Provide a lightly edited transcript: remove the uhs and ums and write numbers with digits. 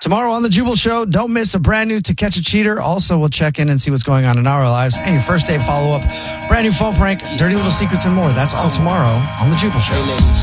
Tomorrow on The Jubal Show, don't miss a brand new To Catch a Cheater. Also, we'll check in and see what's going on in our lives. And your first day follow-up, brand new phone prank, dirty little secrets and more. That's all tomorrow on The Jubal Show.